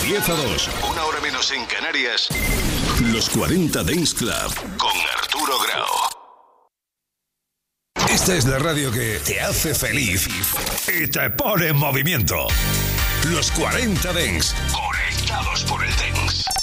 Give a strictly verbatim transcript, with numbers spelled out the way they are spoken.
diez a dos, una hora menos en Canarias, Los cuarenta Dance Club con Arturo Grau. Esta es la radio que te hace feliz y te pone en movimiento. Los cuarenta Dance, conectados por el Dance.